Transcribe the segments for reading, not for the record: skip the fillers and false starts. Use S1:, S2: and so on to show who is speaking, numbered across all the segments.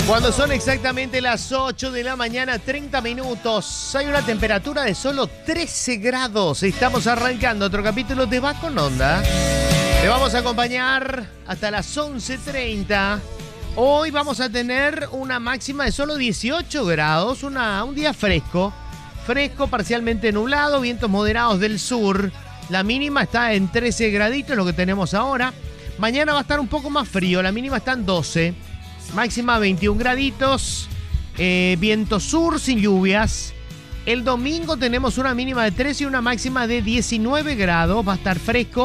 S1: Cuando son exactamente las 8 de la mañana, 30 minutos, hay una temperatura de solo 13 grados. Estamos arrancando otro capítulo de Va con Onda. Te vamos a acompañar hasta las 11:30. Hoy vamos a tener una máxima de solo 18 grados, un día fresco, parcialmente nublado, vientos moderados del sur. La mínima está en 13 graditos, lo que tenemos ahora. Mañana va a estar un poco más frío, la mínima está en 12. Máxima 21 graditos, viento sur sin lluvias. El domingo tenemos una mínima de 13 y una máxima de 19 grados. Va a estar fresco,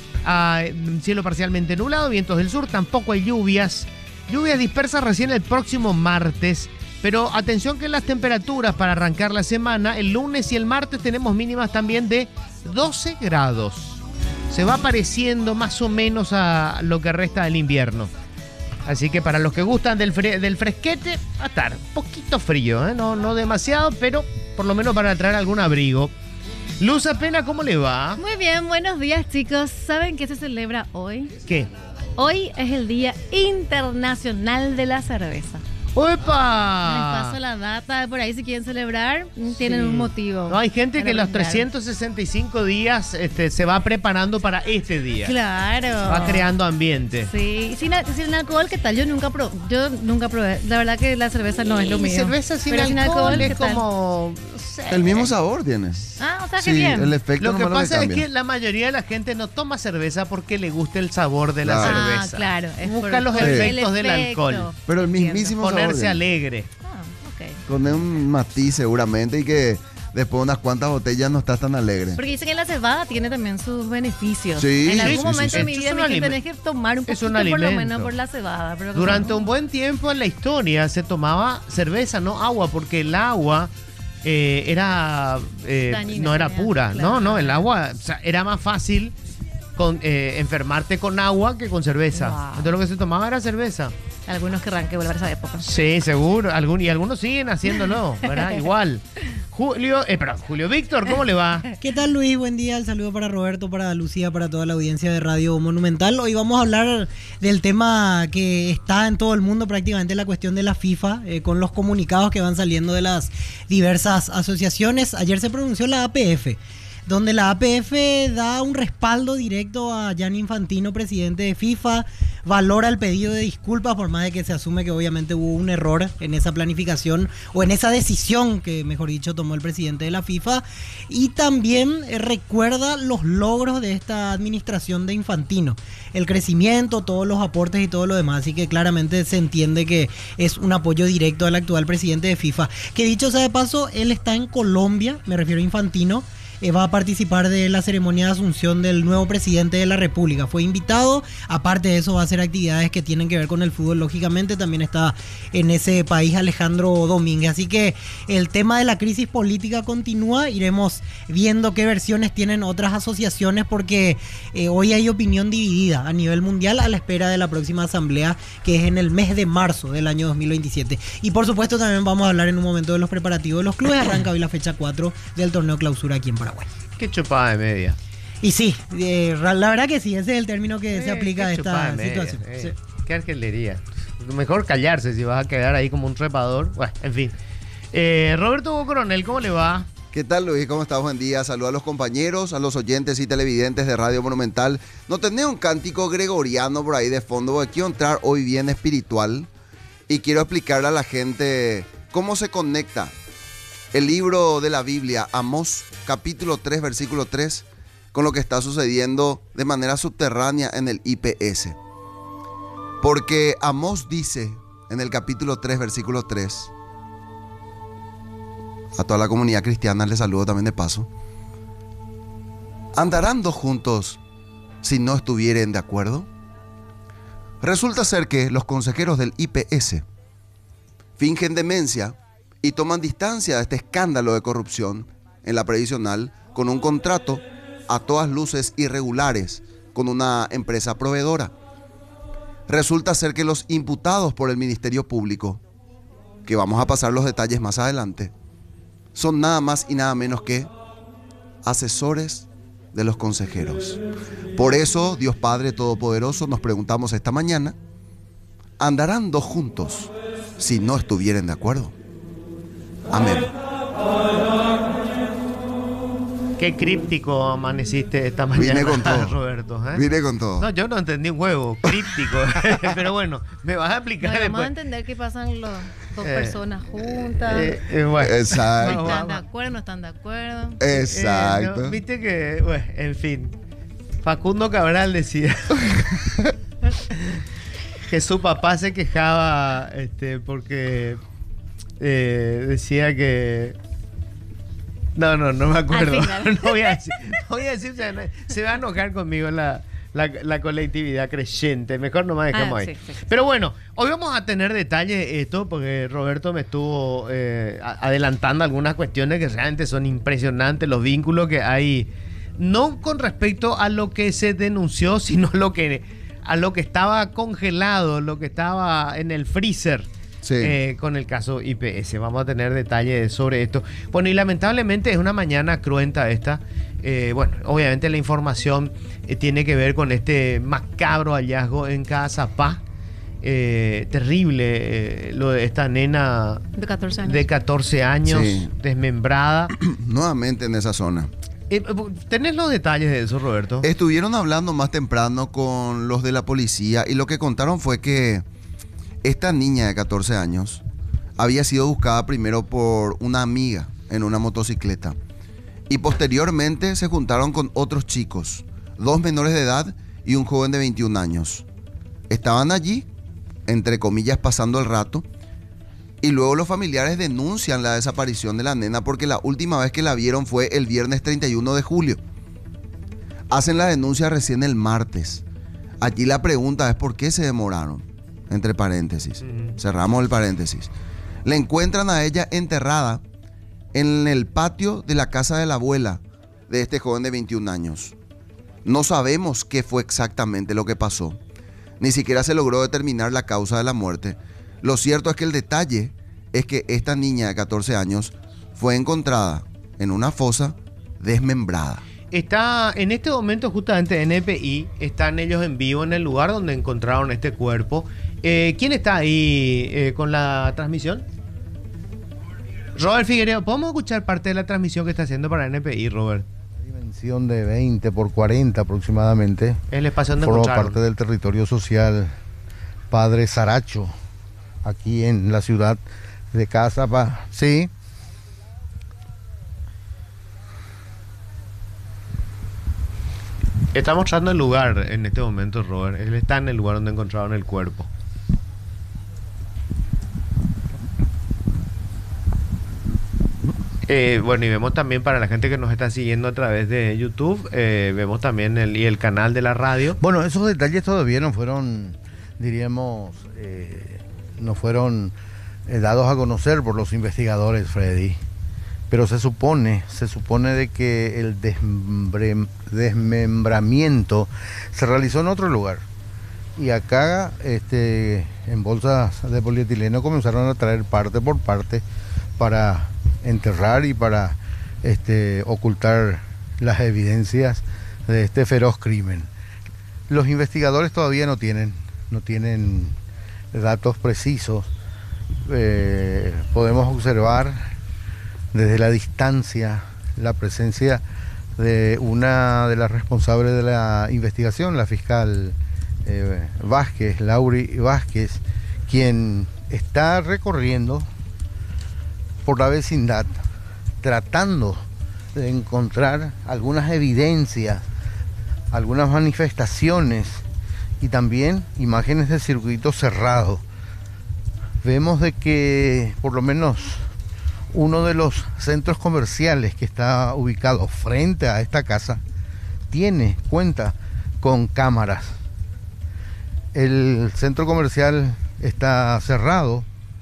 S1: cielo parcialmente nublado, vientos del sur, tampoco hay lluvias. Lluvias dispersas recién el próximo martes. Pero atención que las temperaturas para arrancar la semana, el lunes y el martes tenemos mínimas también de 12 grados. Se va pareciendo más o menos a lo que resta del invierno. Así que para los que gustan del fresquete, va a estar un poquito frío, ¿eh? No demasiado, pero por lo menos para traer algún abrigo. Luz Apena, ¿cómo le va?
S2: Muy bien, buenos días, chicos. ¿Saben qué se celebra hoy?
S1: ¿Qué?
S2: Hoy es el Día Internacional de la Cerveza.
S1: ¡Opa!
S2: Les paso la data, por ahí si quieren celebrar, tienen un motivo.
S1: No, hay gente que los 365 días se va preparando para este día.
S2: Claro.
S1: Va creando ambiente.
S2: Sí, sin alcohol, ¿qué tal? Yo nunca probé. La verdad que la cerveza no es lo mío.
S1: Cerveza sin alcohol es como... No sé.
S3: El mismo sabor tiene.
S2: Ah, o sea,
S3: sí,
S2: qué bien.
S3: El efecto
S1: lo que pasa es que la mayoría de la gente no toma cerveza porque le gusta el sabor de la cerveza.
S2: Ah, claro.
S1: Busca los efectos del alcohol.
S3: Pero el mismísimo sabor.
S1: Ponerse alegre.
S2: Okay.
S3: Con un matiz seguramente y que después de unas cuantas botellas no estás tan alegre.
S2: Porque dicen que la cebada tiene también sus beneficios.
S3: Sí,
S2: en algún momento
S3: sí.
S2: de mi vida me tenés que tomar un poquito por lo menos por la cebada. Pero
S1: durante un buen tiempo en la historia se tomaba cerveza, no agua, porque el agua era dañina, no era pura. Claro. No, el agua, o sea, era más fácil enfermarte con agua que con cerveza. Wow. Entonces lo que se tomaba era cerveza.
S2: Algunos querrán que volver a esa época.
S1: Sí, seguro. Y algunos siguen haciéndolo, ¿verdad? Igual. Julio Víctor, ¿cómo le va?
S4: ¿Qué tal, Luis? Buen día. El saludo para Roberto, para Lucía, para toda la audiencia de Radio Monumental. Hoy vamos a hablar del tema que está en todo el mundo prácticamente, la cuestión de la FIFA, con los comunicados que van saliendo de las diversas asociaciones. Ayer se pronunció la APF, donde la APF da un respaldo directo a Gianni Infantino, presidente de FIFA, valora el pedido de disculpas, por más de que se asume que obviamente hubo un error en esa planificación o en esa decisión que, mejor dicho, tomó el presidente de la FIFA, y también recuerda los logros de esta administración de Infantino, el crecimiento, todos los aportes y todo lo demás, así que claramente se entiende que es un apoyo directo al actual presidente de FIFA, que dicho sea de paso, él está en Colombia, me refiero a Infantino. Va a participar de la ceremonia de asunción del nuevo presidente de la República. Fue invitado, aparte de eso va a hacer actividades que tienen que ver con el fútbol, lógicamente. También está en ese país Alejandro Domínguez. Así que el tema de la crisis política continúa. Iremos viendo qué versiones tienen otras asociaciones, porque hoy hay opinión dividida a nivel mundial a la espera de la próxima asamblea, que es en el mes de marzo del año 2027. Y por supuesto también vamos a hablar en un momento de los preparativos de los clubes. Arranca hoy la fecha 4 del torneo clausura aquí en Paraguay.
S1: Qué chupada de media.
S4: Y sí, la verdad que sí, ese es el término que se aplica a esta situación. Sí.
S1: Qué argelería. Mejor callarse si vas a quedar ahí como un trepador. Bueno, en fin. Roberto Hugo Coronel, ¿cómo le va?
S3: ¿Qué tal, Luis? ¿Cómo estás? Buen día. Saludos a los compañeros, a los oyentes y televidentes de Radio Monumental. No tenés un cántico gregoriano por ahí de fondo, porque quiero entrar hoy bien espiritual y quiero explicarle a la gente cómo se conecta el libro de la Biblia, Amós, capítulo 3, versículo 3, con lo que está sucediendo de manera subterránea en el IPS. Porque Amós dice en el capítulo 3, versículo 3, a toda la comunidad cristiana les saludo también de paso: ¿andarán dos juntos si no estuvieren de acuerdo? Resulta ser que los consejeros del IPS fingen demencia y toman distancia de este escándalo de corrupción en la previsional con un contrato a todas luces irregulares con una empresa proveedora. Resulta ser que los imputados por el Ministerio Público, que vamos a pasar los detalles más adelante, son nada más y nada menos que asesores de los consejeros. Por eso, Dios Padre Todopoderoso, nos preguntamos esta mañana: ¿andarán dos juntos si no estuvieran de acuerdo. Amén.
S1: Qué críptico amaneciste esta mañana,
S3: Vine con todo.
S1: Roberto.
S3: Vine con todo.
S1: No, yo no entendí un huevo, críptico. Pero bueno, me vas a explicar
S2: No, vamos a
S1: después.
S2: entender que pasan las dos personas juntas.
S1: Bueno.
S3: Exacto.
S2: No están de acuerdo, no están de acuerdo.
S3: Exacto.
S1: No, viste que, bueno, en fin. Facundo Cabral decía que su papá se quejaba porque decía que... No me acuerdo.
S2: Al final.
S1: No voy a decir, se va a enojar conmigo la colectividad creyente. Mejor no me dejamos ahí.
S2: Sí.
S1: Pero bueno, hoy vamos a tener detalle de esto porque Roberto me estuvo adelantando algunas cuestiones que realmente son impresionantes, los vínculos que hay, no con respecto a lo que se denunció, sino a lo que estaba congelado, lo que estaba en el freezer.
S3: Sí.
S1: Con el caso IPS. Vamos a tener detalles sobre esto. Bueno, y lamentablemente es una mañana cruenta esta. Bueno, obviamente la información tiene que ver con este macabro hallazgo en Cazapá. Terrible lo de esta nena
S2: De 14 años.
S1: de 14 años,
S3: Sí.
S1: desmembrada.
S3: Nuevamente en esa zona.
S1: ¿Tenés los detalles de eso, Roberto?
S3: Estuvieron hablando más temprano con los de la policía y lo que contaron fue que esta niña de 14 años había sido buscada primero por una amiga en una motocicleta y posteriormente se juntaron con otros chicos, 2 menores de edad y un joven de 21 años. Estaban allí, entre comillas, pasando el rato, y luego los familiares denuncian la desaparición de la nena porque la última vez que la vieron fue el viernes 31 de julio. Hacen la denuncia recién el martes. Allí la pregunta es ¿por qué se demoraron? Entre paréntesis. Cerramos el paréntesis. Le encuentran a ella enterrada en el patio de la casa de la abuela de este joven de 21 años. No sabemos qué fue exactamente lo que pasó. Ni siquiera se logró determinar la causa de la muerte. Lo cierto es que el detalle es que esta niña de 14 años fue encontrada en una fosa desmembrada.
S1: Está en este momento justamente en NPI, están ellos en vivo en el lugar donde encontraron este cuerpo. ¿Quién está ahí con la transmisión? Robert Figueredo, ¿podemos escuchar parte de la transmisión que está haciendo para NPI, Robert?
S5: Dimensión de 20 por 40 aproximadamente.
S1: El espacio donde
S5: Forma
S1: encontraron.
S5: parte del territorio social Padre Saracho, aquí en la ciudad de Cazapá. Sí.
S1: Está mostrando el lugar en este momento, Robert. Él está en el lugar donde encontraron el cuerpo. Bueno, y vemos también para la gente que nos está siguiendo a través de YouTube, vemos también el canal de la radio.
S5: Bueno, esos detalles todavía no fueron, diríamos, no fueron dados a conocer por los investigadores, Freddy. Pero se supone de que el desmembramiento se realizó en otro lugar. Y acá, en bolsas de polietileno comenzaron a traer parte por parte para enterrar y para ocultar las evidencias de este feroz crimen. Los investigadores todavía no tienen datos precisos. Podemos observar desde la distancia la presencia de una de las responsables de la investigación, la fiscal Vázquez, Lauri Vázquez, quien está recorriendo por la vecindad tratando de encontrar algunas evidencias, algunas manifestaciones y también imágenes de circuito cerrado. Vemos de que por lo menos uno de los centros comerciales que está ubicado frente a esta casa cuenta con cámaras. El centro comercial está cerrado.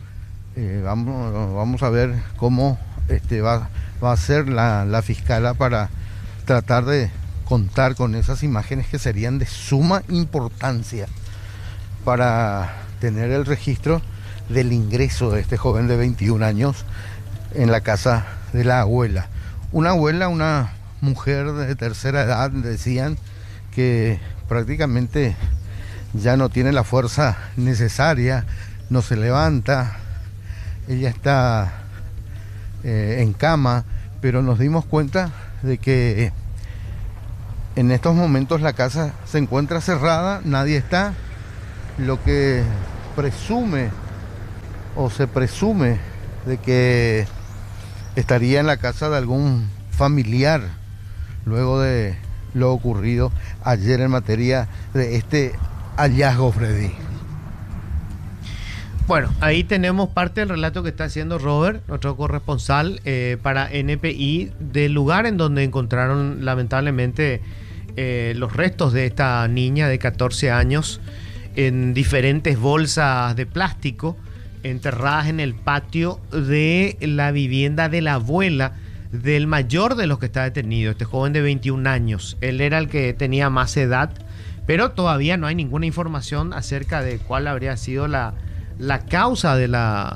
S5: Vamos a ver cómo va a ser la fiscala para tratar de contar con esas imágenes que serían de suma importancia para tener el registro del ingreso de este joven de 21 años en la casa de la abuela. Una mujer de tercera edad, decían, que prácticamente ya no tiene la fuerza necesaria, no se levanta, ella está en cama, pero nos dimos cuenta de que en estos momentos la casa se encuentra cerrada, nadie está, lo que presume o se presume de que estaría en la casa de algún familiar luego de lo ocurrido ayer en materia de este hallazgo, Freddy.
S1: Bueno, ahí tenemos parte del relato que está haciendo Robert, nuestro corresponsal para NPI, del lugar en donde encontraron lamentablemente los restos de esta niña de 14 años en diferentes bolsas de plástico enterradas en el patio de la vivienda de la abuela del mayor de los que está detenido, este joven de 21 años. Él era el que tenía más edad, pero todavía no hay ninguna información acerca de cuál habría sido la causa del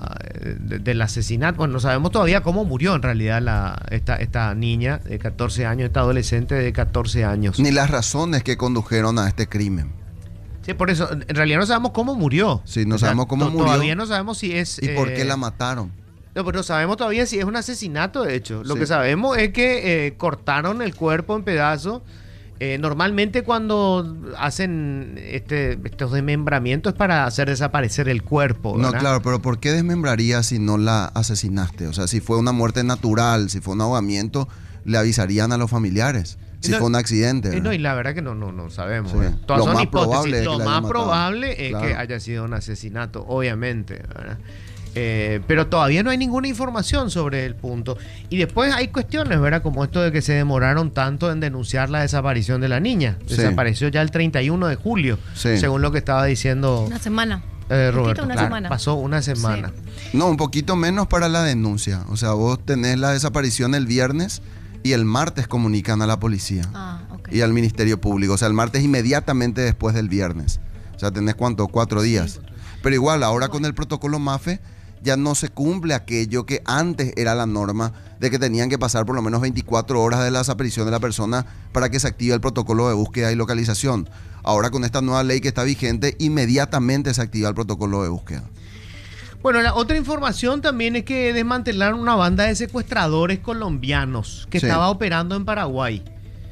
S1: asesinato. Bueno, no sabemos todavía cómo murió en realidad esta niña de 14 años, esta adolescente de 14 años.
S3: Ni las razones que condujeron a este crimen.
S1: Sí, por eso, en realidad no sabemos cómo murió.
S3: Sí, no sabemos cómo murió.
S1: Todavía no sabemos si es...
S3: ¿Y por qué la mataron?
S1: No, pero no sabemos todavía si es un asesinato, de hecho. Lo que sabemos es que cortaron el cuerpo en pedazos. Normalmente cuando hacen estos desmembramientos es para hacer desaparecer el cuerpo, ¿verdad?
S3: No, claro, pero ¿por qué desmembraría si no la asesinaste? O sea, si fue una muerte natural, si fue un ahogamiento, le avisarían a los familiares. Si fue un accidente.
S1: No, y la verdad que no sabemos.
S3: Sí.
S1: Todas son
S3: más
S1: hipótesis.
S3: probable
S1: Lo más probable es
S3: claro,
S1: que haya sido un asesinato, obviamente, ¿verdad? Pero todavía no hay ninguna información sobre el punto. Y después hay cuestiones, ¿verdad? Como esto de que se demoraron tanto en denunciar la desaparición de la niña.
S3: Sí.
S1: Desapareció ya el 31 de julio,
S3: sí,
S1: según lo que estaba diciendo
S2: Una semana.
S1: Roberto.
S2: Una
S1: Claro,
S2: semana.
S1: pasó una semana.
S2: Sí.
S3: No, un poquito menos para la denuncia. O sea, vos tenés la desaparición el viernes y el martes comunican a la policía y al Ministerio Público. O sea, el martes inmediatamente después del viernes. O sea, tenés ¿cuánto? 4 días. Sí. Pero igual, ahora con el protocolo MAFE ya no se cumple aquello que antes era la norma de que tenían que pasar por lo menos 24 horas de la desaparición de la persona para que se active el protocolo de búsqueda y localización. Ahora con esta nueva ley que está vigente, inmediatamente se activa el protocolo de búsqueda.
S1: Bueno, la otra información también es que desmantelaron una banda de secuestradores colombianos que estaba operando en Paraguay.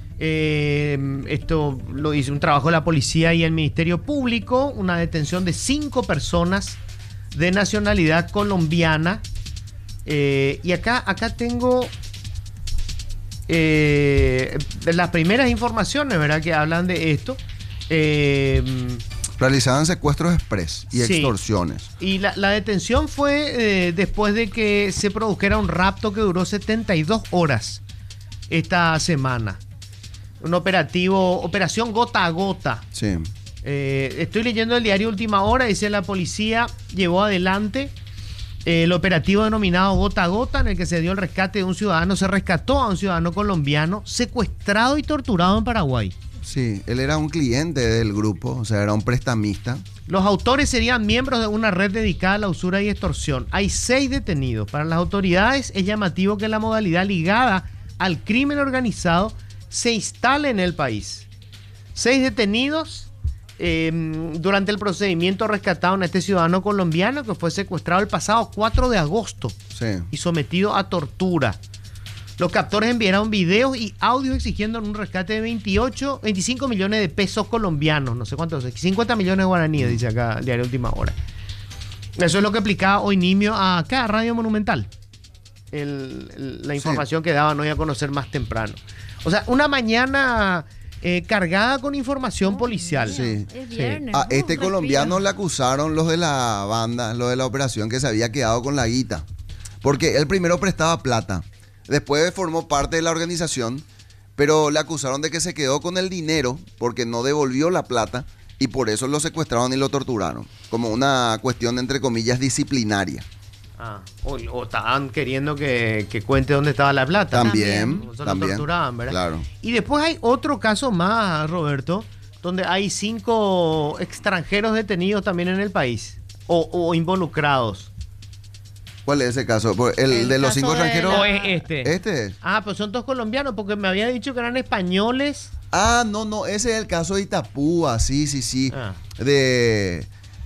S1: Esto lo hizo un trabajo de la policía y el Ministerio Público, una detención de 5 personas de nacionalidad colombiana. Y acá tengo las primeras informaciones, ¿verdad?, que hablan de esto.
S3: Realizaban secuestros express y extorsiones.
S1: Y la detención fue después de que se produjera un rapto que duró 72 horas esta semana. Un operación gota a gota.
S3: Sí.
S1: Estoy leyendo el diario Última Hora, dice: la policía llevó adelante el operativo denominado Gota a Gota, en el que se dio el rescate de un ciudadano. Se rescató a un ciudadano colombiano secuestrado y torturado en Paraguay.
S3: Sí, él era un cliente del grupo, o sea, era un prestamista.
S1: Los autores serían miembros de una red dedicada a la usura y extorsión. Hay 6 detenidos. Para las autoridades es llamativo que la modalidad ligada al crimen organizado se instale en el país. 6 detenidos. Durante el procedimiento rescataron a este ciudadano colombiano que fue secuestrado el pasado 4 de agosto y sometido a tortura. Los captores enviaron videos y audios exigiendo un rescate de 25 millones de pesos colombianos, no sé cuántos, 50 millones de guaraníes, dice acá el diario Última Hora. Eso es lo que explicaba hoy Nimio acá a Radio Monumental. La información que daban hoy a conocer más temprano. O sea, una mañana cargada con información policial.
S3: Sí.
S2: Es viernes,
S3: A este colombiano le acusaron los de la banda, los de la operación, que se había quedado con la guita. Porque él primero prestaba plata. Después formó parte de la organización, pero le acusaron de que se quedó con el dinero porque no devolvió la plata y por eso lo secuestraron y lo torturaron. Como una cuestión, entre comillas, disciplinaria.
S1: O estaban queriendo que cuente dónde estaba la plata.
S3: También.
S1: Lo torturaban, ¿verdad?
S3: Claro.
S1: Y después hay otro caso más, Roberto, donde hay 5 extranjeros detenidos también en el país o involucrados.
S3: ¿Cuál es ese caso? ¿El de los 5 extranjeros?
S1: ¿O es este?
S3: ¿Este es?
S1: Pues son todos colombianos, porque me había dicho que eran españoles.
S3: No, ese es el caso de Itapúa, sí. De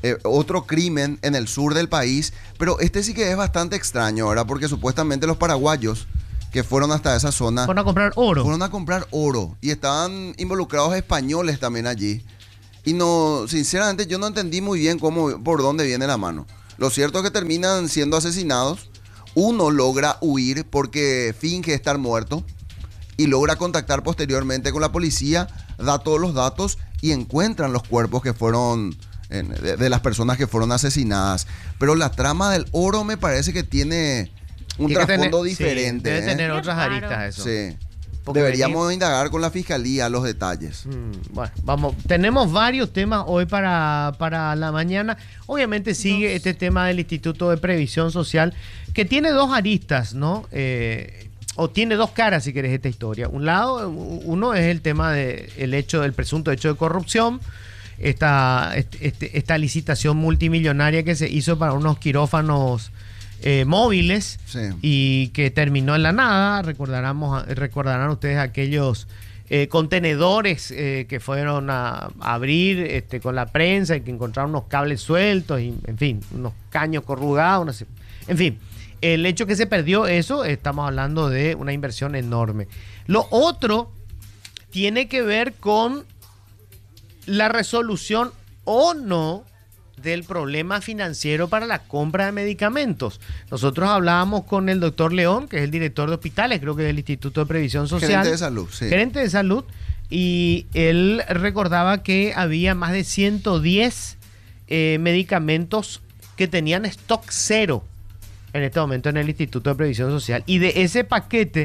S3: otro crimen en el sur del país, pero este sí que es bastante extraño, ¿verdad? Porque supuestamente los paraguayos que fueron hasta esa zona
S1: Fueron a comprar oro.
S3: fueron a comprar oro y estaban involucrados españoles también allí. Y no, sinceramente yo no entendí muy bien por dónde viene la mano. Lo cierto es que terminan siendo asesinados. Uno logra huir porque finge estar muerto y logra contactar posteriormente con la policía, da todos los datos y encuentran los cuerpos que fueron de las personas que fueron asesinadas. Pero la trama del oro me parece que tiene un trasfondo diferente.
S1: Sí, debe tener
S2: Qué
S1: otras
S2: raro.
S1: aristas eso.
S3: Sí.
S1: Porque
S3: Deberíamos indagar con la fiscalía los detalles.
S1: Bueno, vamos, tenemos varios temas hoy para la mañana. Obviamente sigue este tema del Instituto de Previsión Social, que tiene dos aristas, ¿no? O tiene dos caras, si querés, esta historia. Uno es el tema del presunto hecho de corrupción, esta licitación multimillonaria que se hizo para unos quirófanos móviles,
S3: Sí.
S1: y que terminó en la nada. Recordarán ustedes aquellos contenedores que fueron a abrir con la prensa y que encontraron unos cables sueltos y, en fin, unos caños corrugados, en fin. El hecho que se perdió eso, estamos hablando de una inversión enorme. Lo otro tiene que ver con la resolución o no del problema financiero para la compra de medicamentos. Nosotros hablábamos con el doctor León, que es el director de hospitales, creo que del Instituto de Previsión Social.
S3: Gerente de salud, sí.
S1: Gerente de salud, y él recordaba que había más de 110 medicamentos que tenían stock cero en este momento en el Instituto de Previsión Social. Y de ese paquete,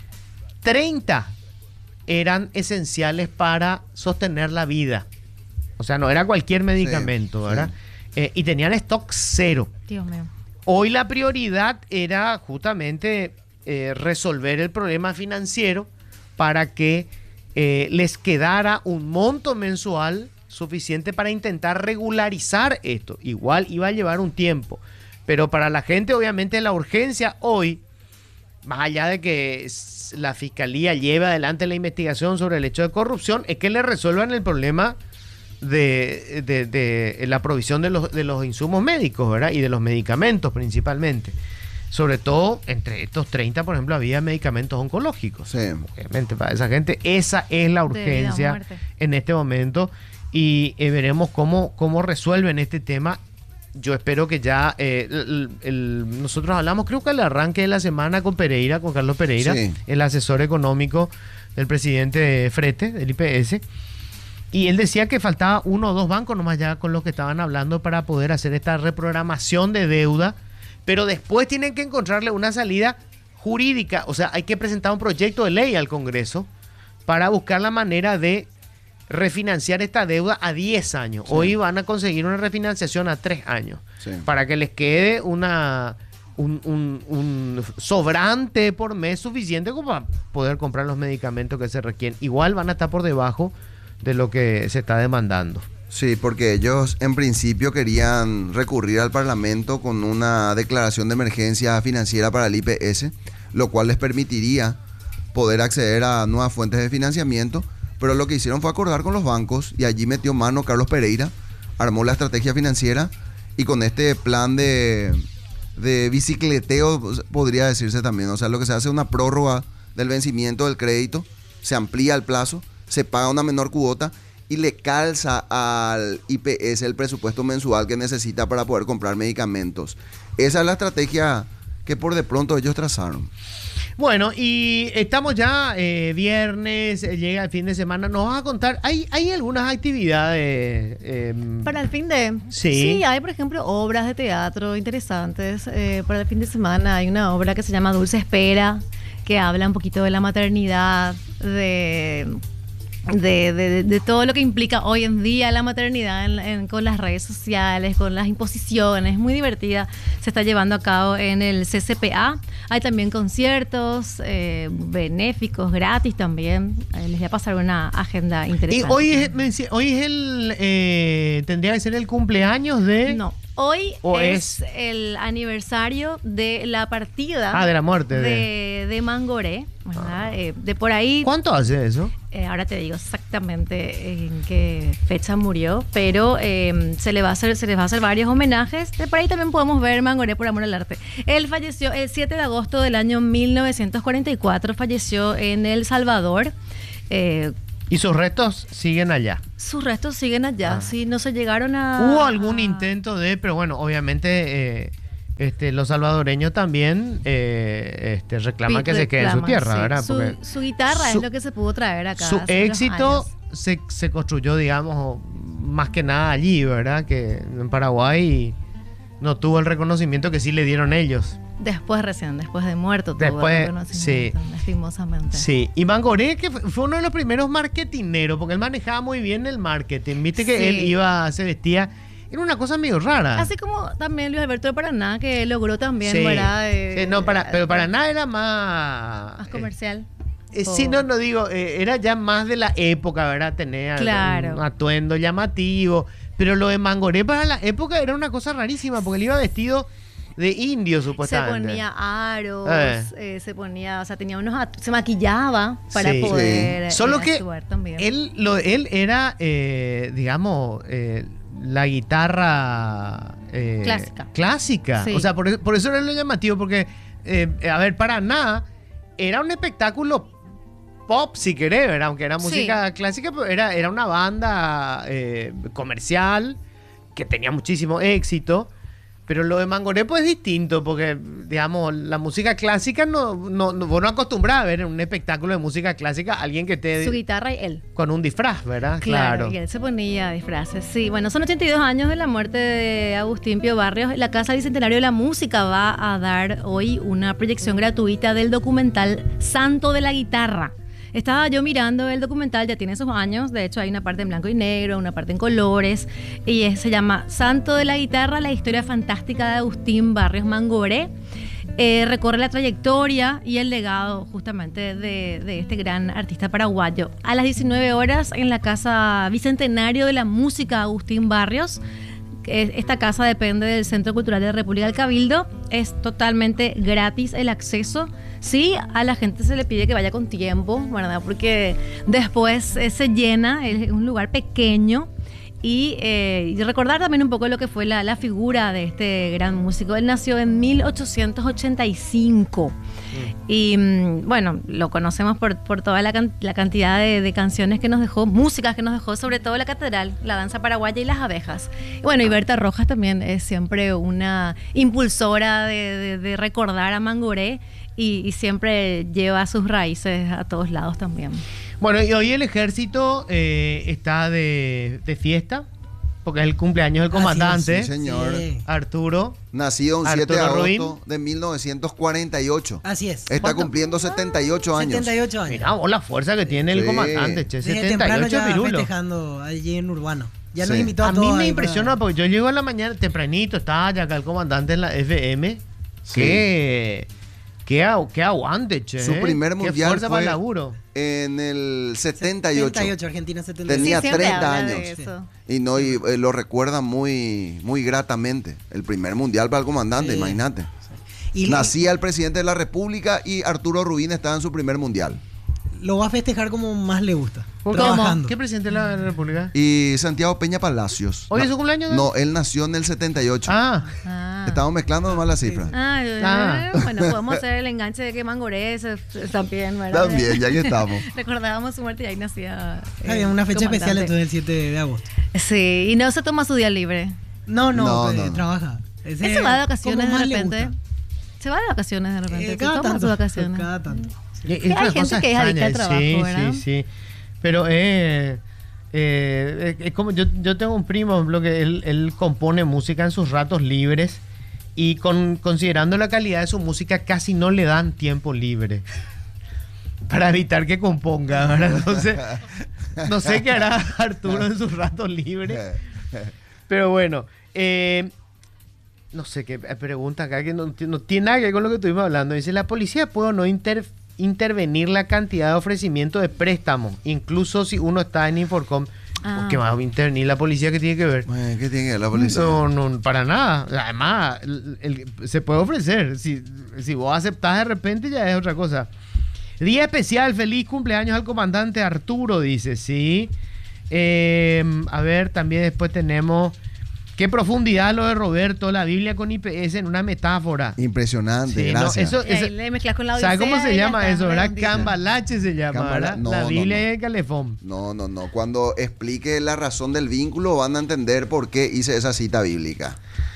S1: 30 eran esenciales para sostener la vida. O sea, no era cualquier medicamento,
S3: Sí,
S1: ¿verdad? Y tenían stock cero.
S2: Dios mío.
S1: Hoy la prioridad era justamente resolver el problema financiero para que les quedara un monto mensual suficiente para intentar regularizar esto. Igual iba a llevar un tiempo, pero para la gente obviamente la urgencia hoy, más allá de que la fiscalía lleve adelante la investigación sobre el hecho de corrupción, es que le resuelvan el problema de la provisión de los insumos médicos, ¿verdad? Y de los medicamentos principalmente. Sobre todo, entre estos 30, por ejemplo, había medicamentos oncológicos.
S3: Sí.
S1: Obviamente, para esa gente, esa es la
S2: De vida o
S1: urgencia
S2: muerte.
S1: en este momento. Y veremos cómo resuelven este tema. Yo espero que ya nosotros hablamos, creo que al arranque de la semana con Carlos Pereira,
S3: Sí.
S1: el asesor económico del presidente Frete, del IPS. Y él decía que faltaba uno o dos bancos nomás ya con los que estaban hablando para poder hacer esta reprogramación de deuda, pero después tienen que encontrarle una salida jurídica. O sea, hay que presentar un proyecto de ley al Congreso para buscar la manera de refinanciar esta deuda a 10 años.
S3: Sí.
S1: Hoy van a conseguir una refinanciación a 3 años,
S3: Sí.
S1: para que les quede un sobrante por mes suficiente como para poder comprar los medicamentos que se requieren. Igual van a estar por debajo de lo que se está demandando.
S3: Sí, porque ellos en principio querían recurrir al Parlamento con una declaración de emergencia financiera para el IPS, lo cual les permitiría poder acceder a nuevas fuentes de financiamiento, pero lo que hicieron fue acordar con los bancos y allí metió mano Carlos Pereira, armó la estrategia financiera y con este plan de bicicleteo, podría decirse también, o sea, lo que se hace es una prórroga del vencimiento del crédito, se amplía el plazo, se paga una menor cuota y le calza al IPS el presupuesto mensual que necesita para poder comprar medicamentos. Esa es la estrategia que por de pronto ellos trazaron.
S1: Bueno, y estamos ya viernes, llega el fin de semana. Nos vas a contar, hay algunas actividades
S2: Para el fin de...
S1: Sí.
S2: hay por ejemplo obras de teatro interesantes. Para el fin de semana hay una obra que se llama Dulce Espera, que habla un poquito de la maternidad, de todo lo que implica hoy en día la maternidad con las redes sociales, con las imposiciones. Muy divertida. Se está llevando a cabo en el CCPA. Hay también conciertos benéficos, gratis también. Les voy a pasar una agenda
S1: y
S2: interesante.
S1: hoy es tendría que ser el cumpleaños de...
S2: No, hoy
S1: ¿O
S2: es el aniversario de la partida
S1: de la muerte
S2: de Mangoré, ¿verdad? De por ahí.
S1: ¿Cuánto hace eso?
S2: ahora te digo exactamente en qué fecha murió, pero se les va a hacer varios homenajes. Por ahí también podemos ver Mangoré por amor al arte. Él falleció el 7 de agosto del año 1944, falleció en El Salvador.
S1: Y sus restos siguen allá.
S2: Sus restos siguen allá, sí, no se llegaron a...
S1: Hubo algún intento pero bueno, obviamente los salvadoreños también reclaman que se quede en su tierra,
S2: sí.
S1: ¿verdad? Porque
S2: Su guitarra es lo que se pudo traer acá.
S1: su
S2: hace unos
S1: éxito
S2: años.
S1: se construyó, digamos, más que nada allí, ¿verdad? Que en Paraguay no tuvo el reconocimiento que sí le dieron ellos.
S2: Después de muerto, tuvo
S1: Después,
S2: el reconocimiento, lastimosamente.
S1: Sí, y Mangoré, que fue uno de los primeros marketineros, porque él manejaba muy bien el marketing. Viste que
S2: Sí.
S1: él se vestía, era una cosa medio rara.
S2: Así como también Luis Alberto de Paraná, que logró también,
S1: Sí.
S2: ¿verdad?
S1: Sí, no, pero Paraná era más...
S2: Más comercial.
S1: Sí, no digo, era ya más de la época, ¿verdad? Tener
S2: Claro.
S1: un atuendo llamativo. Pero lo de Mangoré para la época era una cosa rarísima, porque él iba vestido de indio,
S2: Se
S1: supuestamente.
S2: ponía aros, se ponía, o sea, tenía se maquillaba para
S1: Sí.
S2: poder
S1: Solo que
S2: actuar también.
S1: él era, digamos, la guitarra clásica.
S2: Sí.
S1: O sea, por eso era lo llamativo, porque, a ver, Paraná era un espectáculo pop, si querés, ¿verdad? Aunque era música clásica, pero era una banda comercial que tenía muchísimo éxito. Pero lo de Mangoré pues es distinto, porque, digamos, la música clásica vos no acostumbrás a ver en un espectáculo de música clásica a alguien que esté
S2: Su guitarra y él.
S1: con un disfraz, ¿verdad?
S2: Claro, y él se ponía disfraces. Sí, bueno, son 82 años de la muerte de Agustín Pío Barrios. La Casa Bicentenario de la Música va a dar hoy una proyección gratuita del documental Santo de la Guitarra. Estaba yo mirando el documental, ya tiene sus años, de hecho hay una parte en blanco y negro, una parte en colores, y se llama Santo de la Guitarra, la historia fantástica de Agustín Barrios Mangoré. Recorre la trayectoria y el legado justamente de este gran artista paraguayo. A las 19 horas en la Casa Bicentenario de la Música Agustín Barrios. Esta casa depende del Centro Cultural de la República del Cabildo. Es totalmente gratis el acceso. Sí, a la gente se le pide que vaya con tiempo, ¿verdad? Porque después se llena, es un lugar pequeño. Y recordar también un poco lo que fue la figura de este gran músico. Él nació en 1885. Y bueno, lo conocemos por toda la cantidad de canciones que nos dejó, músicas que nos dejó, sobre todo la catedral, la danza paraguaya y las abejas. Y bueno, y Berta Rojas también es siempre una impulsora de recordar a Mangoré y siempre lleva sus raíces a todos lados también.
S1: Bueno, y hoy el ejército está de fiesta, porque es el cumpleaños del comandante,
S3: Sí, señor.
S4: Sí.
S1: Arturo.
S3: Nacido un 7 de
S1: Arturo
S3: agosto de 1948.
S4: Así es.
S3: Está cumpliendo 78 años.
S4: 78 años.
S1: Mirá vos la fuerza que tiene el
S3: Sí.
S1: comandante, che,
S4: Desde temprano
S1: 78
S4: ya
S1: pirulo.
S4: festejando allí en Urbano. Ya nos
S3: Sí.
S4: invitó a
S1: A
S4: todos.
S1: mí me
S4: ahí
S1: impresiona
S4: para-
S1: porque yo llego en la mañana tempranito, estaba ya acá el comandante en la FM.
S3: Sí.
S1: Qué aguante, che.
S3: Su primer
S1: Qué
S3: mundial
S1: fuerza para
S3: fue
S1: el laburo.
S3: en el 78.
S4: 78, Argentina 78.
S3: Tenía
S2: siempre
S3: 30
S2: habla de
S3: años.
S2: eso.
S3: Y no y, lo recuerda muy, muy gratamente. El primer mundial para el comandante,
S4: Sí.
S3: imagínate.
S4: Y
S3: Nacía el presidente de la República y Arturo Rubín estaba en su primer mundial.
S4: lo va a festejar como más le gusta.
S1: ¿Cómo?
S4: Trabajando.
S1: ¿Qué presidente de la República?
S3: Y Santiago Peña Palacios.
S1: ¿Hoy es su cumpleaños?
S3: No, él nació en el 78.
S1: Ah,
S3: Estamos mezclando nomás las cifras.
S2: Bueno, podemos hacer el enganche de que Mangoré también, ¿verdad?
S3: También, ya que estamos.
S2: Recordábamos su muerte y ahí nacía.
S4: Había una fecha
S2: comandante.
S4: especial entonces el 7 de agosto.
S2: Sí, y no se toma su día libre.
S4: No,
S3: No,
S4: trabaja.
S2: Él se va de vacaciones
S4: como
S2: de
S4: más le
S2: repente.
S4: gusta.
S2: Se va de vacaciones de repente. Se
S4: Cada
S2: toma
S4: tanto.
S2: sus vacaciones.
S4: Cada tanto.
S1: es
S2: hay
S1: una
S2: gente
S1: cosa
S2: que es adicta al
S1: extraña.
S2: trabajo, ¿verdad?
S1: Sí. Pero es como yo tengo un primo, por ejemplo, que él compone música en sus ratos libres y considerando la calidad de su música casi no le dan tiempo libre para evitar que componga, ¿verdad? Entonces, no sé qué hará Arturo en sus ratos libres. Pero bueno, no sé qué pregunta acá que no tiene nada que ver con lo que estuvimos hablando. Dice, ¿la policía puede o no intervenir la cantidad de ofrecimiento de préstamo, incluso si uno está en Inforcom? ¿Por qué va a intervenir la policía? ¿Qué tiene que ver?
S3: Bueno, ¿qué tiene que ver la policía?
S1: No, para nada. Además, se puede ofrecer. Si vos aceptás de repente ya es otra cosa. Día especial, feliz cumpleaños al comandante Arturo, dice, sí. A ver, también después tenemos... Qué profundidad lo de Roberto, la Biblia con IPS en una metáfora.
S3: Impresionante,
S1: Sí,
S3: gracias.
S1: No,
S2: Y ahí le mezclas con la
S1: ¿sabes cómo
S2: Odisea
S1: se
S2: y ya
S1: llama
S2: está,
S1: eso, verdad?
S2: redondito.
S1: Cambalache se llama, ¿verdad?
S3: No,
S1: la
S3: no,
S1: Biblia
S3: no.
S1: y el calefón.
S3: No. Cuando explique la razón del vínculo van a entender por qué hice esa cita bíblica.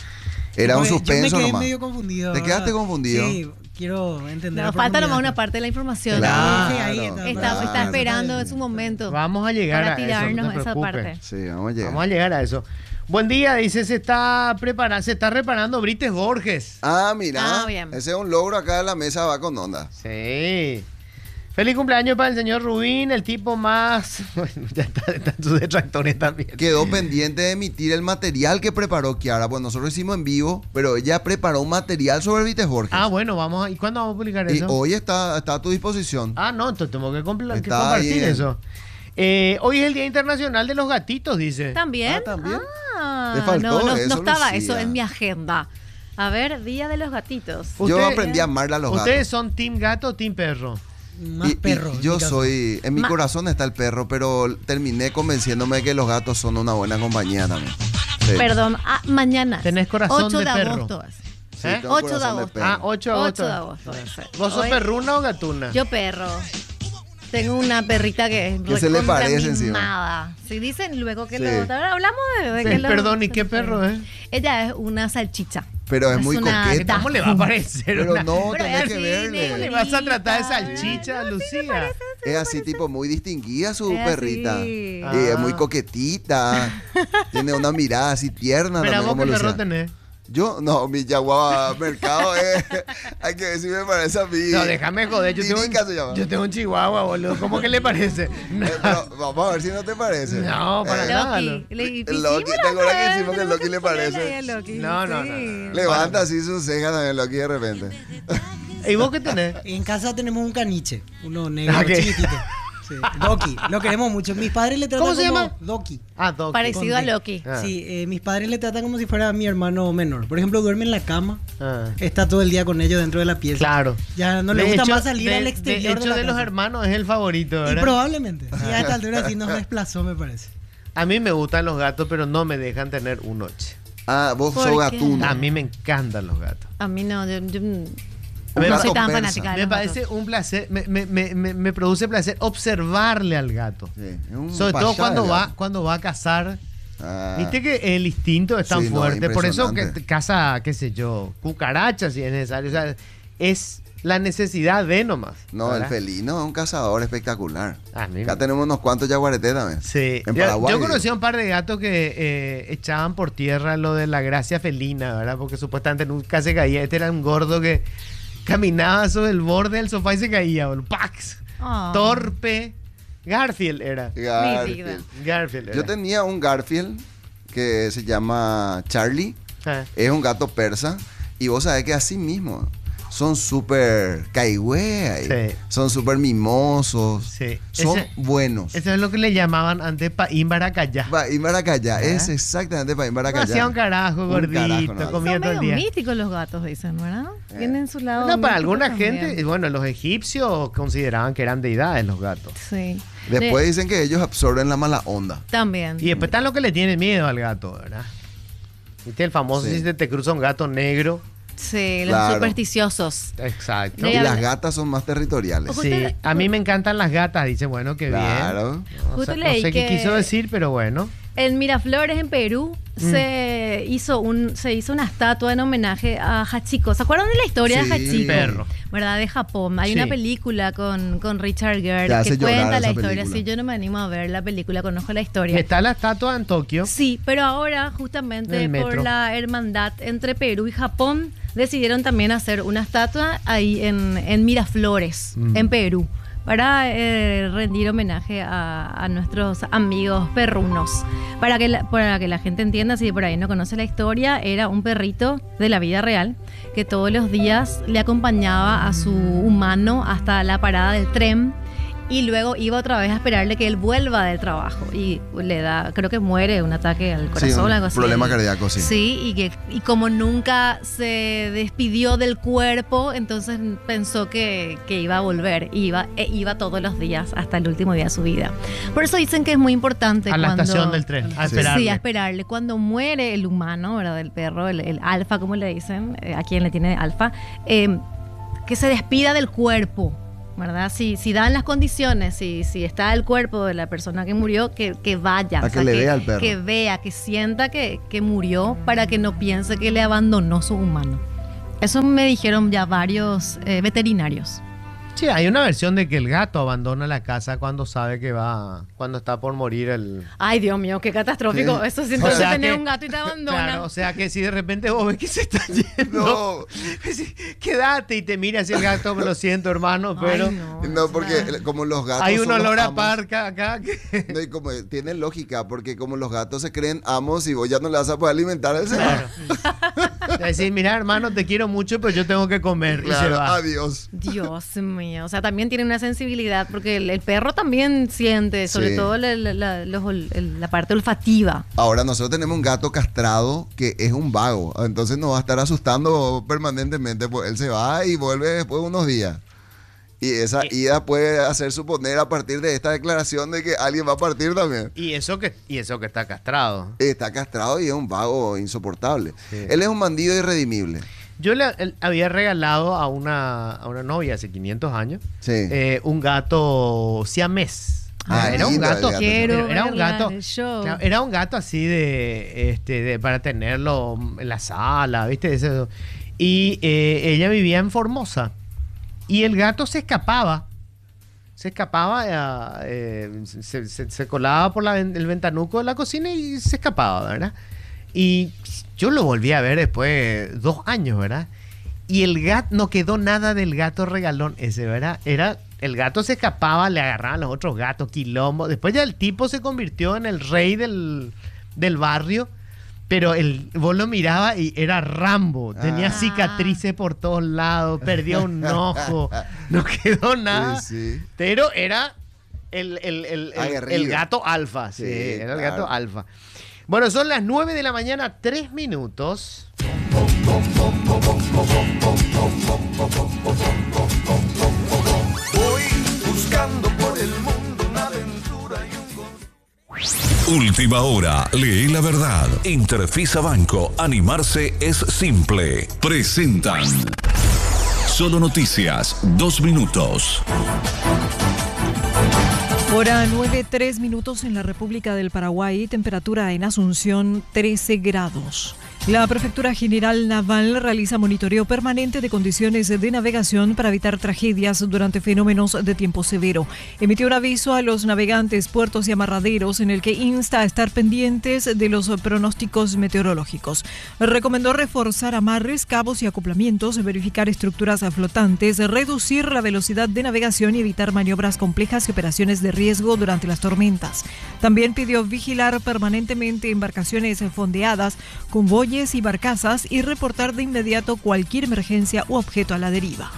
S3: Era un
S4: Yo me
S3: suspenso
S4: quedé
S3: nomás.
S4: medio confundido.
S3: ¿Te quedaste
S4: ¿verdad?
S3: confundido?
S4: Sí, quiero entender.
S2: No,
S4: a
S2: falta nomás
S4: profundidad.
S2: una parte de la información.
S1: Claro.
S4: Sí, ahí
S2: Está esperando en su momento.
S1: Vamos a llegar
S2: para
S1: a eso,
S2: tirarnos
S1: no te
S2: esa
S1: preocupes.
S2: parte.
S3: Sí, vamos a llegar.
S1: Vamos a llegar a eso. Buen día, dice, se está reparando Brites Borges.
S3: Ah, mira.
S2: Ah, bien.
S3: Ese es un logro acá en la mesa, va con onda.
S1: Sí. Feliz cumpleaños para el señor Rubín, el tipo más... Bueno, ya están sus detractores también.
S3: Quedó pendiente de emitir el material que preparó Kiara. Pues nosotros hicimos en vivo, pero ella preparó un material sobre Vites Borges.
S1: Ah, bueno, vamos a... ¿Y cuándo vamos a publicar
S3: Y
S1: eso?
S3: hoy está a tu disposición.
S1: Ah, no, entonces tengo que, que
S3: Está
S1: compartir
S3: ahí en-
S1: eso. Hoy es el Día Internacional de los Gatitos, dice.
S2: ¿También?
S3: Ah, ¿también?
S2: Ah,
S3: Te faltó
S2: no
S3: eso,
S2: estaba
S3: Lucía.
S2: eso en mi agenda. A ver, Día de los Gatitos.
S3: Yo
S1: Usted-
S3: aprendí a amarle a los
S1: ¿Ustedes
S3: gatos.
S1: son team gato o team perro?
S4: Más perro. en
S3: yo
S4: mi caso.
S3: soy, en mi
S2: Ma-
S3: corazón está el perro, pero terminé convenciéndome de que los gatos son una buena compañía también. Sí.
S2: Perdón, mañana.
S1: Tenés corazón
S2: 8
S1: de
S2: de
S1: perro.
S2: agosto.
S3: Sí,
S1: ¿Eh?
S3: tengo
S2: 8 de
S3: corazón
S2: agosto.
S3: perro.
S1: Ah, 8 de
S2: 8 de
S1: agosto.
S2: agosto. ese.
S1: ¿Vos sos
S2: Hoy-
S1: perruna o gatuna?
S2: Yo perro. Tengo una perrita que es
S3: Que se le
S2: recontra
S3: parece encima.
S2: mimada. Si dicen luego que
S3: Sí.
S2: hablamos de
S1: Sí,
S2: que
S1: perdón, ¿y qué perro es?
S2: Ella es una salchicha.
S3: Pero es muy
S2: una
S3: coqueta.
S1: ¿Cómo le va a parecer?
S3: Pero
S1: una-
S3: no,
S2: Pero
S3: tenés
S2: es
S3: que
S2: así,
S3: verle.
S1: ¿Cómo le vas a tratar de
S2: negrita,
S1: salchicha, Lucía?
S3: Es así, tipo, muy distinguida su
S2: Es
S3: perrita.
S2: así.
S3: Y es muy
S1: Ah.
S3: coquetita. Tiene una mirada así tierna.
S1: Pero
S3: también,
S1: vos
S3: como
S1: qué perro
S3: Lucía.
S1: tenés.
S3: Yo, no, mi Yaguaba Mercado hay que ver si me parece a mí.
S1: No, déjame joder.
S3: Tirica se llama.
S1: Yo tengo un chihuahua, boludo. ¿Cómo que le parece? No,
S3: Pero vamos a ver si no te parece.
S1: No, para nada.
S2: Loki.
S3: El Loki, ¿te acuerdas que decimos que el Loki le parece?
S1: No, no, no.
S3: Levanta así sus cejas también Loki de repente.
S1: ¿Y vos qué tenés?
S4: En casa tenemos un caniche, uno negro
S1: Ah, ¿qué?
S4: chiquitito. Sí, Doki, lo queremos mucho. Mis padres le tratan
S1: ¿Cómo se
S4: como
S1: llama?
S4: Doki.
S1: Ah, Doki.
S2: Parecido a
S4: Con D.
S2: Loki.
S1: Ah.
S4: Sí, mis padres le tratan como si fuera mi hermano menor. Por ejemplo, duerme en la cama,
S1: Ah.
S4: está todo el día con ellos dentro de la pieza.
S1: Claro.
S4: Ya no le
S1: De
S4: gusta
S1: hecho,
S4: más salir al exterior
S1: De hecho,
S4: la
S1: de los
S4: casa.
S1: hermanos es el favorito,
S4: Y
S1: ¿verdad?
S4: probablemente. Sí, a esta altura sí nos desplazó, me parece.
S1: A mí me gustan los gatos, pero no me dejan tener un noche.
S3: Ah, vos
S2: ¿Por
S3: sos
S2: qué?
S3: gatuno.
S1: A mí me encantan los gatos.
S2: A mí no, yo
S3: Un
S2: no soy
S3: gato
S2: tan
S3: persa.
S2: fanática de
S1: Me
S2: los
S1: parece
S2: gatos.
S1: un placer, me produce placer observarle al gato.
S3: Sí, es un
S1: Sobre todo
S3: payá el gato.
S1: cuando va a cazar.
S3: Ah.
S1: Viste que el instinto es tan
S3: Sí, no,
S1: fuerte, por eso que
S3: impresionante.
S1: caza, qué sé yo, cucarachas si es necesario. O sea, es la necesidad de nomás.
S3: No, el
S1: ¿verdad?
S3: felino es un cazador espectacular.
S1: A mí
S3: Acá tenemos unos cuantos yaguaretés también.
S1: Sí,
S3: En
S1: yo
S3: Paraguay.
S1: conocí a un par de gatos que echaban por tierra lo de la gracia felina, ¿verdad? Porque supuestamente nunca se caía. Este era un gordo que caminaba sobre el borde del sofá y se caía, boludo. ¡Pax!
S2: Oh.
S1: Torpe. Garfield era.
S3: Garfield.
S1: Garfield era.
S3: Yo tenía un Garfield que se llama Charlie.
S1: Ah,
S3: Es un gato persa. Y vos sabés que así mismo son súper caigüe.
S1: Sí.
S3: Son súper mimosos.
S1: sí.
S3: Son
S1: Ese,
S3: buenos.
S1: ese es lo que le llamaban antes Paín Baracayá.
S3: Paín Baracayá.
S1: ¿Ah?
S3: Es exactamente Paín
S1: No
S3: Baracayá.
S1: hacía un carajo,
S3: Un
S1: gordito,
S3: carajo, no.
S1: comía
S2: Son
S1: todo el
S2: medio
S1: día.
S2: místicos los gatos, dicen, ¿verdad? Tienen su lado.
S1: No, para
S2: místico
S1: alguna
S2: también.
S1: gente, bueno, los egipcios consideraban que eran deidades los gatos.
S2: Sí.
S3: Después dicen que ellos absorben la mala onda.
S2: También.
S1: Y después están los que le tienen miedo al gato, ¿verdad? ¿Viste el famoso
S3: Sí.
S1: si te cruza un gato negro?
S2: Sí, los
S3: Claro.
S2: supersticiosos.
S1: Exacto.
S2: Sí,
S3: Y las
S2: habla-
S3: gatas son más territoriales.
S2: Ojo,
S1: Sí,
S2: Usted-
S1: a mí me encantan las gatas, dice, bueno, qué
S3: Claro.
S1: bien.
S2: Justo
S1: No
S2: leí
S1: sé qué
S2: que-
S1: quiso decir, pero bueno.
S2: En Miraflores, en Perú, se hizo una estatua en homenaje a Hachiko. ¿Se acuerdan de la historia
S3: Sí,
S2: de Hachiko?
S1: perro.
S2: ¿Verdad? De Japón. Hay
S1: Sí.
S2: una película con Richard Gere
S3: Te hace
S2: que
S3: llorar
S2: cuenta la
S3: esa
S2: historia.
S3: película.
S2: Sí, yo no me animo a ver la película, conozco la
S1: Y
S2: historia.
S1: está la estatua en Tokio.
S2: Sí, pero ahora
S1: En
S2: justamente
S1: el metro.
S2: por la hermandad entre Perú y Japón decidieron también hacer una estatua ahí en Miraflores, en Perú, para rendir homenaje a nuestros amigos perrunos. Para que la gente entienda, si por ahí no conoce la historia, era un perrito de la vida real que todos los días le acompañaba a su humano hasta la parada del tren y luego iba otra vez a esperarle que él vuelva del trabajo y le da, creo que muere, un ataque al corazón,
S3: Sí,
S2: algo así.
S3: problema cardíaco, sí.
S2: Sí, y como nunca se despidió del cuerpo, entonces pensó que iba a volver, iba todos los días hasta el último día de su vida. Por eso dicen que es muy importante
S1: A la
S2: cuando,
S1: estación del tren, a
S3: Sí.
S1: esperarle.
S2: Sí, a esperarle. Cuando muere el humano, ¿verdad? El perro, el alfa, como le dicen, a quien le tiene alfa, que se despida del cuerpo, ¿verdad? Si dan las condiciones, si está el cuerpo de la persona que murió, que vaya.
S3: A que le vea al perro.
S2: Que vea, que sienta que murió, para que no piense que le abandonó su humano. Eso me dijeron ya varios veterinarios.
S1: Sí, hay una versión de que el gato abandona la casa cuando sabe que cuando está por morir el...
S2: Ay, Dios mío, qué catastrófico.
S3: Sí.
S2: Eso siento
S1: O sea
S2: tener
S1: que-
S2: un gato y te abandona.
S1: Claro, o sea que si de repente vos ves que se está yendo,
S3: No,
S1: quédate y te mira hacia el gato, me lo siento, hermano, pero
S2: Ay, no.
S3: no, porque como los gatos
S1: hay un
S3: son los
S1: olor a
S3: amos,
S1: parca acá que...
S3: no, y como tiene lógica, porque como los gatos se creen amos y vos ya no le vas a poder alimentar, él se va.
S1: Es decir, mira, hermano, te quiero mucho, pero yo tengo que comer. Y se
S3: Claro,
S1: va.
S3: adiós.
S2: Dios mío, o sea, también tiene una sensibilidad, porque el perro también siente, sobre
S3: Sí.
S2: todo la parte olfativa.
S3: Ahora nosotros tenemos un gato castrado que es un vago, entonces nos va a estar asustando permanentemente, pues él se va y vuelve después de unos días. Y esa ida puede hacer suponer a partir de esta declaración de que alguien va a partir también.
S1: Y eso que está castrado.
S3: Está castrado y es un vago insoportable.
S1: Sí.
S3: Él es un bandido irredimible.
S1: Yo le había regalado a una novia hace 500 años
S3: Sí.
S1: un gato siamés.
S3: Ah,
S1: Era un
S3: lindo el
S1: gato.
S3: gato.
S2: Quiero
S1: Era un
S2: verla
S1: gato.
S2: en el show.
S1: Claro, era un gato así para tenerlo en la sala, ¿viste? Eso. Y ella vivía en Formosa. Y el gato se escapaba. Se colaba por el ventanuco de la cocina y se escapaba, ¿verdad? Y yo lo volví a ver después de 2 años, ¿verdad? Y el gato, no quedó nada del gato regalón ese, ¿verdad? El gato se escapaba, le agarraban los otros gatos, quilombo. Después ya el tipo se convirtió en el rey del barrio. Pero vos lo mirabas y era Rambo. Tenía cicatrices por todos lados, perdió un ojo, no quedó nada.
S3: Sí, sí.
S1: Pero era el
S3: Aguerrido.
S1: gato alfa. Sí,
S3: Sí,
S1: era el
S3: claro.
S1: gato alfa. Bueno, son las 9 de la mañana, 3 minutos.
S6: Voy buscando por el mundo una aventura y un
S7: Última hora, lee la verdad. Interfisa Banco, animarse es simple. Presentan Solo Noticias, 2 minutos.
S8: Hora 9:03 minutos en la República del Paraguay, temperatura en Asunción 13 grados. La Prefectura General Naval realiza monitoreo permanente de condiciones de navegación para evitar tragedias durante fenómenos de tiempo severo. Emitió un aviso a los navegantes, puertos y amarraderos en el que insta a estar pendientes de los pronósticos meteorológicos. Recomendó reforzar amarres, cabos y acoplamientos, verificar estructuras flotantes, reducir la velocidad de navegación y evitar maniobras complejas y operaciones de riesgo durante las tormentas. También pidió vigilar permanentemente embarcaciones fondeadas, convoyes y barcazas y reportar de inmediato cualquier emergencia u objeto a la deriva.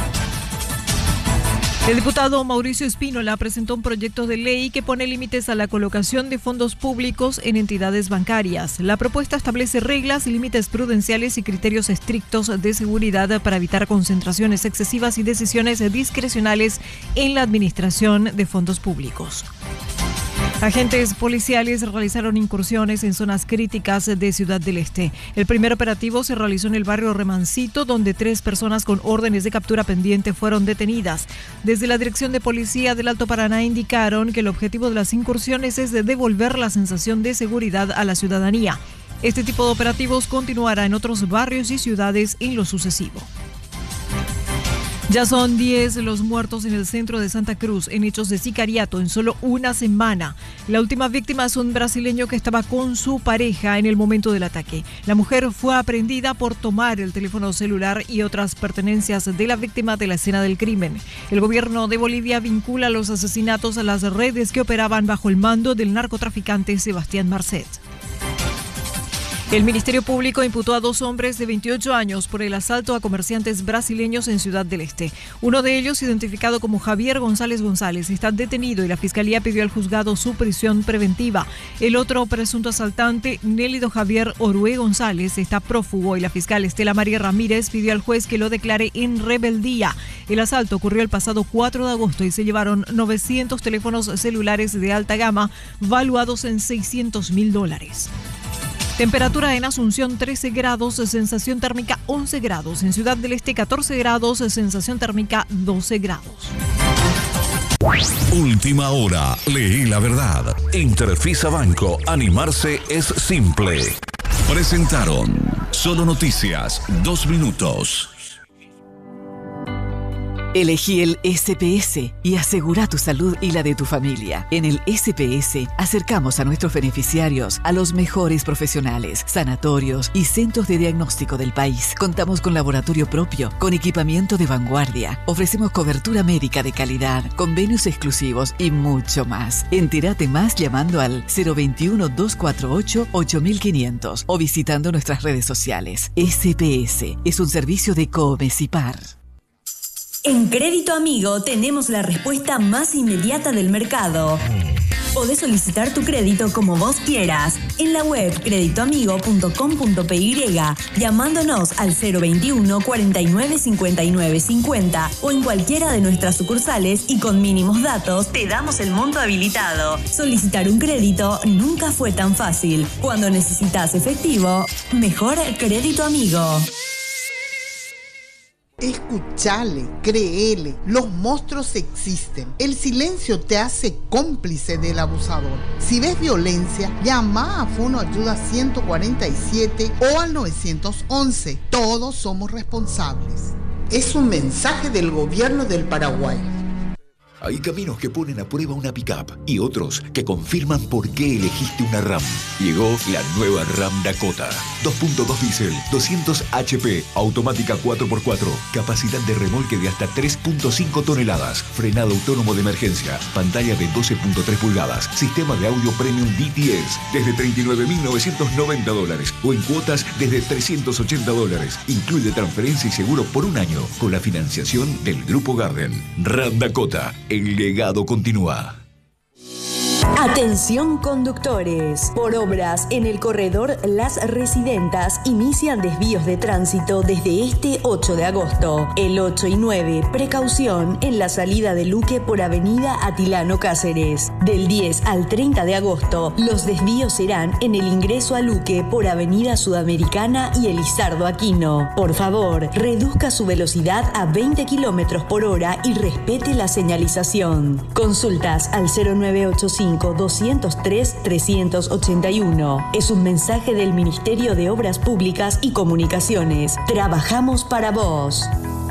S8: El diputado Mauricio Espínola presentó un proyecto de ley que pone límites a la colocación de fondos públicos en entidades bancarias. La propuesta establece reglas, límites prudenciales y criterios estrictos de seguridad para evitar concentraciones excesivas y decisiones discrecionales en la administración de fondos públicos. Agentes policiales realizaron incursiones en zonas críticas de Ciudad del Este. El primer operativo se realizó en el barrio Remancito, donde 3 personas con órdenes de captura pendiente fueron detenidas. Desde la Dirección de Policía del Alto Paraná indicaron que el objetivo de las incursiones es de devolver la sensación de seguridad a la ciudadanía. Este tipo de operativos continuará en otros barrios y ciudades en lo sucesivo. Ya son 10 los muertos en el centro de Santa Cruz en hechos de sicariato en solo una semana. La última víctima es un brasileño que estaba con su pareja en el momento del ataque. La mujer fue aprehendida por tomar el teléfono celular y otras pertenencias de la víctima de la escena del crimen. El gobierno de Bolivia vincula los asesinatos a las redes que operaban bajo el mando del narcotraficante Sebastián Marcet. El Ministerio Público imputó a 2 hombres de 28 años por el asalto a comerciantes brasileños en Ciudad del Este. Uno de ellos, identificado como Javier González González, está detenido y la Fiscalía pidió al juzgado su prisión preventiva. El otro presunto asaltante, Nélido Javier Orue González, está prófugo y la fiscal Estela María Ramírez pidió al juez que lo declare en rebeldía. El asalto ocurrió el pasado 4 de agosto y se llevaron 900 teléfonos celulares de alta gama valuados en $600.000. Temperatura en Asunción 13 grados, sensación térmica 11 grados. En Ciudad del Este 14 grados, sensación térmica 12 grados.
S7: Última hora, leí la verdad. Interfisa Banco, animarse es simple. Presentaron Solo Noticias, 2 minutos.
S9: Elegí el SPS y asegura tu salud y la de tu familia. En el SPS acercamos a nuestros beneficiarios a los mejores profesionales, sanatorios y centros de diagnóstico del país. Contamos con laboratorio propio, con equipamiento de vanguardia. Ofrecemos cobertura médica de calidad, convenios exclusivos y mucho más. Entérate más llamando al 021-248-8500 o visitando nuestras redes sociales. SPS es un servicio de Comecipar.
S10: En Crédito Amigo tenemos la respuesta más inmediata del mercado. Podés solicitar tu crédito como vos quieras en la web creditoamigo.com.py, llamándonos al 021 49 59 50 o en cualquiera de nuestras sucursales y con mínimos datos te damos el monto habilitado. Solicitar un crédito nunca fue tan fácil. Cuando necesitas efectivo, mejor Crédito Amigo.
S11: Escuchale, créele, los monstruos existen. El silencio te hace cómplice del abusador. Si ves violencia, llama a Fono Ayuda 147 o al 911. Todos somos responsables. Es un mensaje del gobierno del Paraguay.
S12: Hay caminos que ponen a prueba una pick-up y otros que confirman por qué elegiste una RAM. Llegó la nueva RAM Dakota. 2.2 diésel, 200 HP, automática 4x4, capacidad de remolque de hasta 3.5 toneladas, frenado autónomo de emergencia, pantalla de 12.3 pulgadas, sistema de audio premium DTS, desde $39.990 o en cuotas desde $380. Incluye transferencia y seguro por un año con la financiación del Grupo Garden. RAM Dakota. El legado continúa.
S10: Atención conductores. Por obras en el corredor Las Residentas inician desvíos de tránsito desde este 8 de agosto. El 8 y 9, precaución en la salida de Luque por avenida Atilano Cáceres. Del 10 al 30 de agosto, los desvíos serán en el ingreso a Luque por avenida Sudamericana y Elizardo Aquino. Por favor, reduzca su velocidad a 20 km por hora y respete la señalización. Consultas al 0985 203-381. Es un mensaje del Ministerio de Obras Públicas y Comunicaciones. Trabajamos para vos.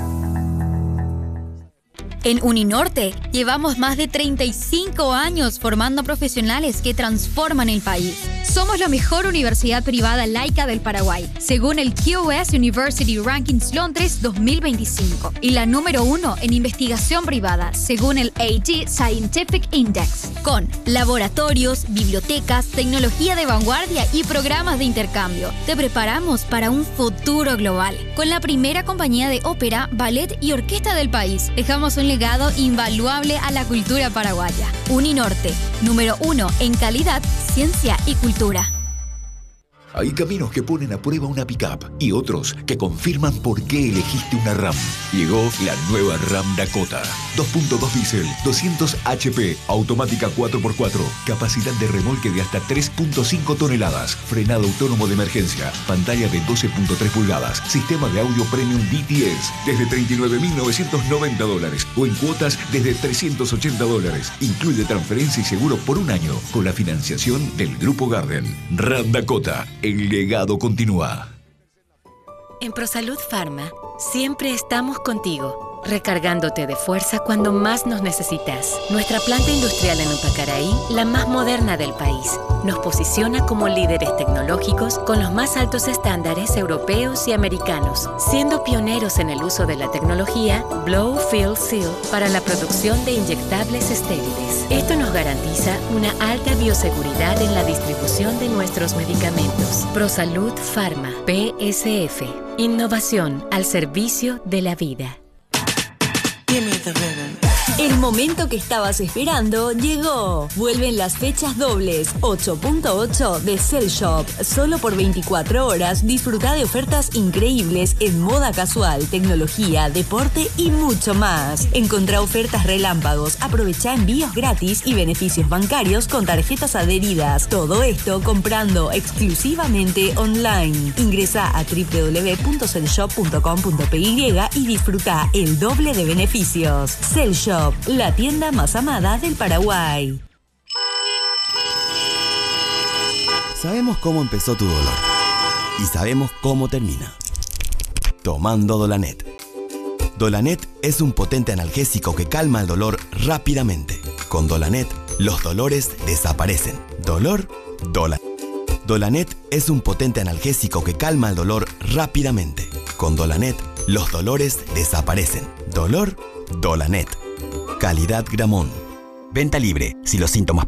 S13: En Uninorte llevamos más de 35 años formando profesionales que transforman el país. Somos la mejor universidad privada laica del Paraguay, según el QS University Rankings Londres 2025, y la número 1 en investigación privada, según el AG Scientific Index, con laboratorios, bibliotecas, tecnología de vanguardia y programas de intercambio. Te preparamos para un futuro global. Con la primera compañía de ópera, ballet y orquesta del país, dejamos un legado invaluable a la cultura paraguaya. Uninorte, número 1 en calidad, ciencia y cultura.
S12: Hay caminos que ponen a prueba una pick-up y otros que confirman por qué elegiste una RAM. Llegó la nueva RAM Dakota. 2.2 diésel, 200 HP, automática 4x4, capacidad de remolque de hasta 3.5 toneladas, frenado autónomo de emergencia, pantalla de 12.3 pulgadas, sistema de audio premium DTS, desde $39.990 o en cuotas desde $380. Incluye transferencia y seguro por un año con la financiación del Grupo Garden. RAM Dakota. El legado continúa.
S14: En ProSalud Pharma, siempre estamos contigo. recargándote de fuerza cuando más nos necesitas. Nuestra planta industrial en Upacaraí, la más moderna del país, nos posiciona como líderes tecnológicos con los más altos estándares europeos y americanos, siendo pioneros en el uso de la tecnología Blow Fill Seal para la producción de inyectables estériles. Esto nos garantiza una alta bioseguridad en la distribución de nuestros medicamentos. ProSalud Pharma, PSF. Innovación al servicio de la vida.
S10: El momento que estabas esperando llegó. Vuelven las fechas dobles 8.8 de Cell Shop. Solo por 24 horas disfruta de ofertas increíbles en moda casual, tecnología, deporte y mucho más. Encontrá ofertas relámpagos, aprovecha envíos gratis y beneficios bancarios con tarjetas adheridas. Todo esto comprando exclusivamente online. Ingresa a www.cellshop.com.py y disfruta el doble de beneficios. Cell Shop, la tienda más amada del Paraguay.
S15: Sabemos cómo empezó tu dolor y sabemos cómo termina. Tomando Dolanet. Dolanet es un potente analgésico que calma el dolor rápidamente. Con Dolanet, los dolores desaparecen. ¿Dolor? Dolanet. Dolanet es un potente analgésico que calma el dolor rápidamente. Con Dolanet, los dolores desaparecen. ¿Dolor? Dolanet. Calidad Gramón. Venta libre. Si los síntomas